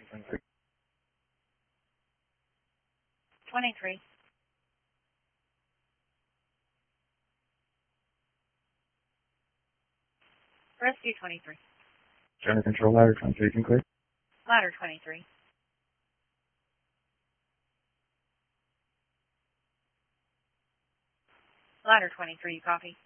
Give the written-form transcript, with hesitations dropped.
23. Rescue 23. Center control, ladder 23, can clear. Ladder 23. Ladder 23, you copy?